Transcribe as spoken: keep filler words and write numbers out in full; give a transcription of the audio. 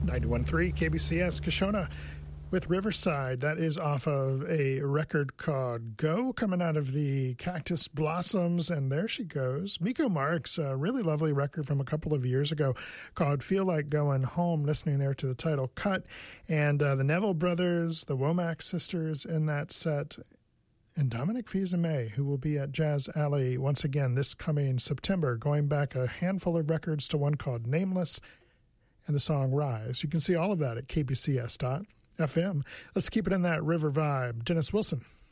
ninety-one point three K B C S Kashona with Riverside. That is off of a record called Go, coming out of the Cactus Blossoms, and there she goes. Miko Marks, a really lovely record from a couple of years ago called Feel Like Going Home, listening there to the title Cut, and uh, the Neville Brothers, the Womack sisters in that set, and Dominic Fils-Aimé, who will be at Jazz Alley once again this coming September, going back a handful of records to one called Nameless and the song Rise. You can see all of that at K B C S dot F M. Let's keep it in that river vibe. Dennis Wilson.